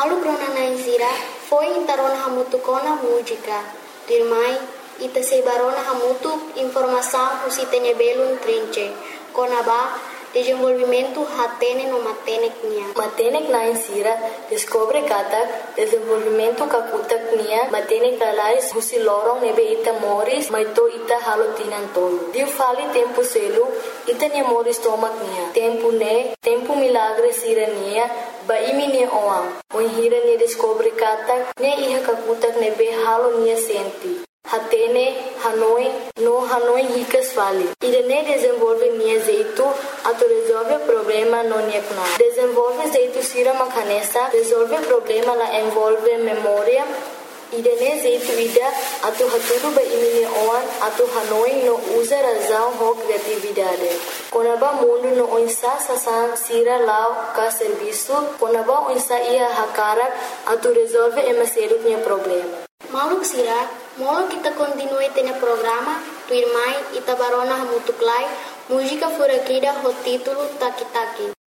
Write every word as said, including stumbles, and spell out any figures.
Malu krona naisira foi intarona hamutu kona música. Dirmai ita sebarona hamutu informação usitene belun trinche. Kona ba desenvolvimento hatene no matenek nia. Matenek naisira descobre kata desenvolvimento kakutak nia matenek alais husi lorong nebe ita moris maito ita halotinan tolo. Diu fali tempo selu ita nia moris tomak nia. Tempo ne tempo milagre sira nia ba imi ne oam. Oi hira ne descobre kata ne iha kakutak nebe halo nia senti. Hatene, Hanoi, no Hanoi ricas fali. Irene desenvolve nia jeito, atu resolve problema no nia kuna. Desenvolve jeito sira makanesa, resolve problema la envolve memória. Irene jeito ida, atu haturu ba imine oan, atu Hanoi no usa razão ho criatividade. Konaba mundo no onsa sasan sira lao ka serviço, konaba onsa ia hakarak, atu resolve emaseru nia problema. Malu sira, molo kita continue tene programa, tu irmai ita barona hamutuklai, música furakida ho título Taki Taki.